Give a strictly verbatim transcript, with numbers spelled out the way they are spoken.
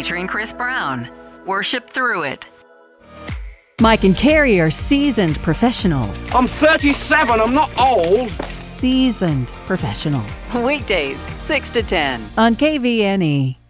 featuring Chris Brown. Worship through it. Mike and Carrie are seasoned professionals. I'm thirty-seven, I'm not old. Seasoned professionals. Weekdays, six to ten. On K V N E.